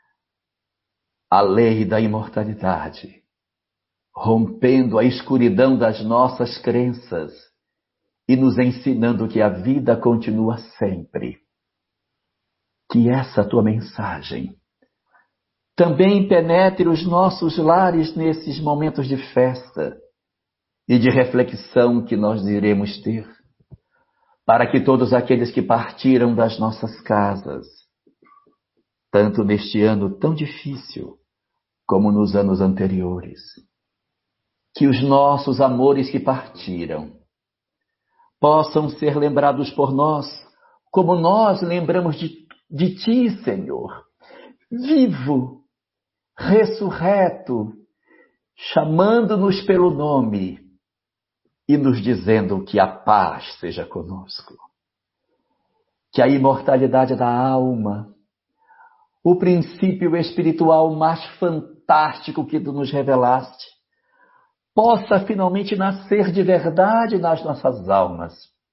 a lei da imortalidade, rompendo a escuridão das nossas crenças e nos ensinando que a vida continua sempre. Que essa tua mensagem também penetre os nossos lares nesses momentos de festa e de reflexão que nós iremos ter, para que todos aqueles que partiram das nossas casas, tanto neste ano tão difícil como nos anos anteriores, que os nossos amores que partiram possam ser lembrados por nós, como nós lembramos de, de ti, Senhor, vivo, ressurreto, chamando-nos pelo nome e nos dizendo que a paz seja conosco. Que a imortalidade da alma, o princípio espiritual mais fantástico que tu nos revelaste, possa finalmente nascer de verdade nas nossas almas.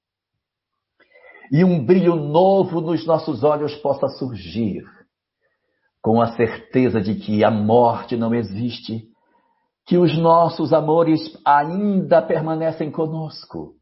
E um brilho novo nos nossos olhos possa surgir, com a certeza de que a morte não existe, que os nossos amores ainda permanecem conosco